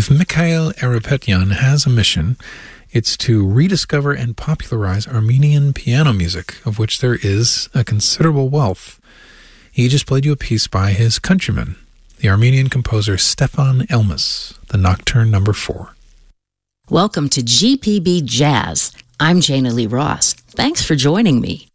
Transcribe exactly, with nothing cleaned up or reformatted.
If Mikhail Erepetyan has a mission, it's to rediscover and popularize Armenian piano music, of which there is a considerable wealth. He just played you a piece by his countryman, the Armenian composer Stefan Elmas, the Nocturne Number Four. Welcome to G P B Jazz. I'm Jana Lee Ross. Thanks for joining me.